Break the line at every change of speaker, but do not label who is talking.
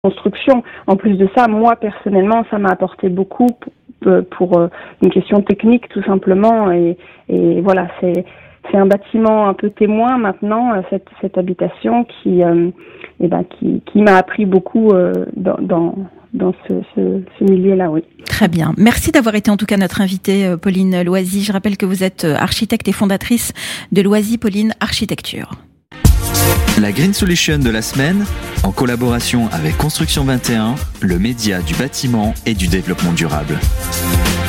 construction. En plus de ça, moi personnellement, ça m'a apporté beaucoup pour une question technique tout simplement. Et voilà, c'est un bâtiment un peu témoin maintenant, cette habitation qui m'a appris beaucoup dans ce milieu-là, oui.
Très bien. Merci d'avoir été en tout cas notre invitée, Pauline Loisy. Je rappelle que vous êtes architecte et fondatrice de Loisy Pauline Architecture.
La Green Solution de la semaine, en collaboration avec Construction 21, le média du bâtiment et du développement durable.